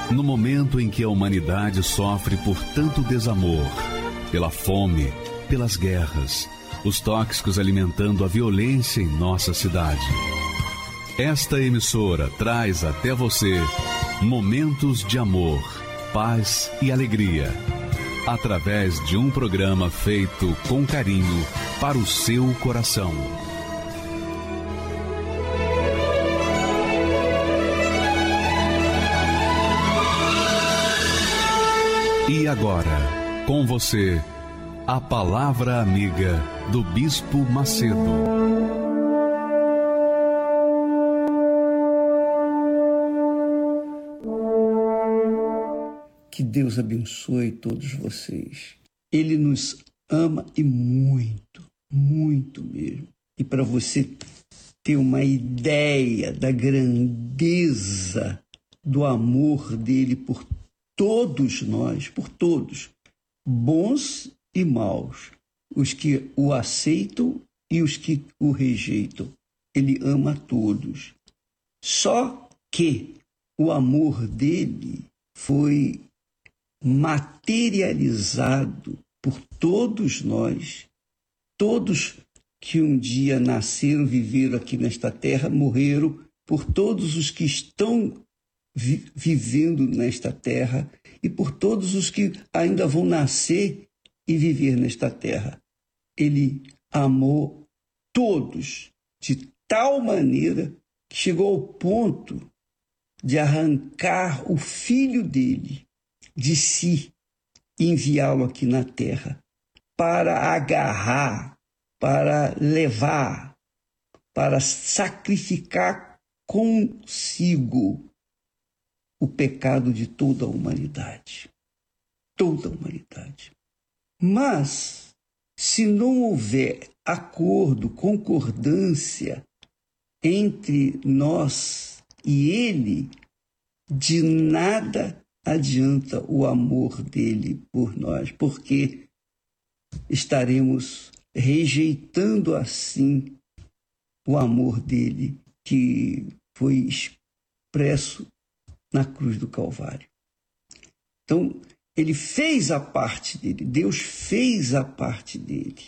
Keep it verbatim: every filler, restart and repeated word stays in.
No momento em que a humanidade sofre por tanto desamor, pela fome, pelas guerras, os tóxicos alimentando a violência em nossa cidade. Esta emissora traz até você momentos de amor, paz e alegria, através de um programa feito com carinho para o seu coração. E agora, com você, a Palavra Amiga do Bispo Macedo. Que Deus abençoe todos vocês. Ele nos ama e muito, muito mesmo. E para você ter uma ideia da grandeza do amor dele por todos nós, por todos, bons e maus, os que o aceitam e os que o rejeitam. Ele ama a todos. Só que o amor dele foi materializado por todos nós, todos que um dia nasceram, viveram aqui nesta terra, morreram, por todos os que estão vi- vivendo nesta terra e por todos os que ainda vão nascer e viver nesta terra. Ele amou todos de tal maneira que chegou ao ponto de arrancar o filho dele de si e enviá-lo aqui na terra para agarrar, para levar, para sacrificar consigo o pecado de toda a humanidade. Toda a humanidade. Mas, se não houver acordo, concordância entre nós e ele, de nada adianta o amor dele por nós, porque estaremos rejeitando assim o amor dele que foi expresso na cruz do Calvário. Então, ele fez a parte dele, Deus fez a parte dele.